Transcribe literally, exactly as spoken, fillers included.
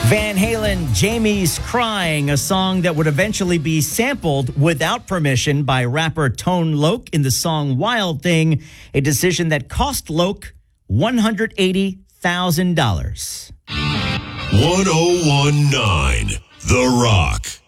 Van Halen, Jamie's Crying, a song that would eventually be sampled without permission by rapper Tone Loc in the song Wild Thing, a decision that cost Loc one hundred eighty thousand dollars. ten nineteen The Rock.